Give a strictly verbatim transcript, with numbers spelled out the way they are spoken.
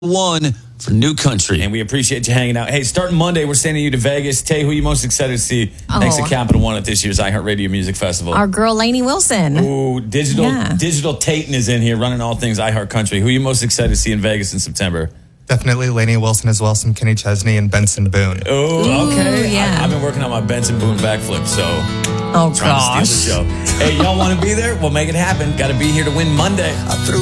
one for New Country. And we appreciate you hanging out. Hey, starting Monday, we're sending you to Vegas. Tay, who are you most excited to see Oh. next to Capital One at this year's iHeartRadio Music Festival? Our girl, Lainey Wilson. Ooh, digital Yeah. digital Tayton is in here running all things iHeart Country. Who are you most excited to see in Vegas in September? Definitely Lainey Wilson as well, some Kenny Chesney and Benson Boone. Oh, okay. Ooh, yeah. I, I've been working on my Benson Boone backflip, so Oh, trying gosh. to steal the show. Hey, y'all want to be there? We'll make it happen. Got to be here to win Monday.